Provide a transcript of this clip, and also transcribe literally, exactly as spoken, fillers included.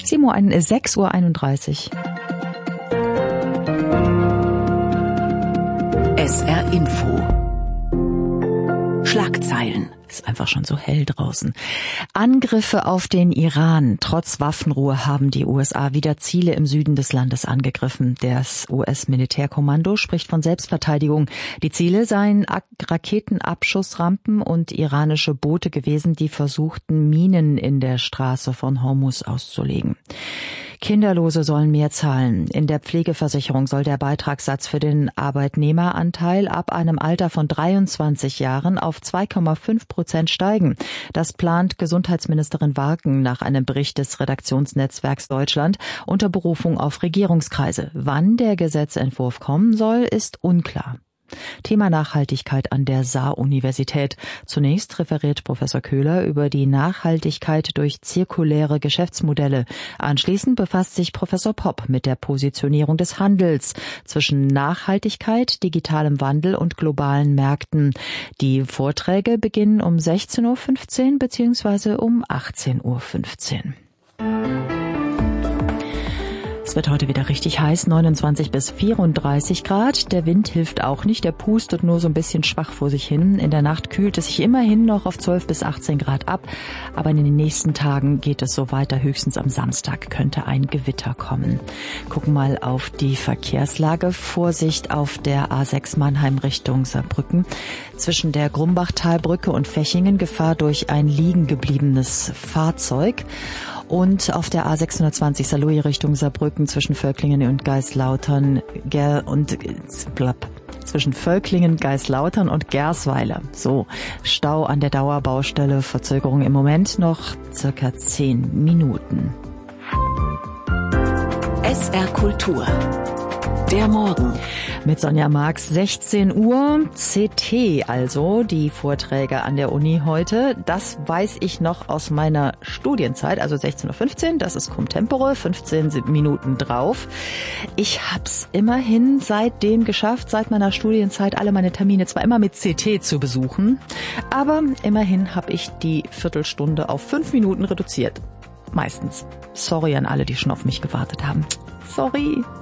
sechs Uhr einunddreißig. S R Info. Schlagzeilen. Ist einfach schon so hell draußen. Angriffe auf den Iran. Trotz Waffenruhe haben die U S A wieder Ziele im Süden des Landes angegriffen. Das U S-Militärkommando spricht von Selbstverteidigung. Die Ziele seien Raketenabschussrampen und iranische Boote gewesen, die versuchten, Minen in der Straße von Hormuz auszulegen. Kinderlose sollen mehr zahlen. In der Pflegeversicherung soll der Beitragssatz für den Arbeitnehmeranteil ab einem Alter von dreiundzwanzig Jahren auf zwei Komma fünf Prozent steigen. Das plant Gesundheitsministerin Warken nach einem Bericht des Redaktionsnetzwerks Deutschland unter Berufung auf Regierungskreise. Wann der Gesetzentwurf kommen soll, ist unklar. Thema Nachhaltigkeit an der Saar-Universität. Zunächst referiert Professor Köhler über die Nachhaltigkeit durch zirkuläre Geschäftsmodelle. Anschließend befasst sich Professor Popp mit der Positionierung des Handels zwischen Nachhaltigkeit, digitalem Wandel und globalen Märkten. Die Vorträge beginnen um sechzehn Uhr fünfzehn bzw. um achtzehn Uhr fünfzehn. Es wird heute wieder richtig heiß, neunundzwanzig bis vierunddreißig Grad. Der Wind hilft auch nicht, der pustet nur so ein bisschen schwach vor sich hin. In der Nacht kühlt es sich immerhin noch auf zwölf bis achtzehn Grad ab. Aber in den nächsten Tagen geht es so weiter. Höchstens am Samstag könnte ein Gewitter kommen. Gucken mal auf die Verkehrslage. Vorsicht auf der A sechs Mannheim Richtung Saarbrücken. Zwischen der Grumbachtalbrücke und Fechingen Gefahr durch ein liegen gebliebenes Fahrzeug. Und auf der A sechshundertzwanzig Saarlouis Richtung Saarbrücken zwischen Völklingen und Geislautern Ger und blapp, zwischen Völklingen, Geislautern und Gersweiler. So, Stau an der Dauerbaustelle, Verzögerung im Moment noch circa zehn Minuten. S R Kultur. Der Morgen. Mit Sonja Marx, sechzehn Uhr, C T also, die Vorträge an der Uni heute. Das weiß ich noch aus meiner Studienzeit, also sechzehn Uhr fünfzehn, das ist Cum Tempore, fünfzehn Minuten drauf. Ich hab's immerhin seitdem geschafft, seit meiner Studienzeit alle meine Termine zwar immer mit C T zu besuchen, aber immerhin habe ich die Viertelstunde auf fünf Minuten reduziert. Meistens. Sorry an alle, die schon auf mich gewartet haben. Sorry.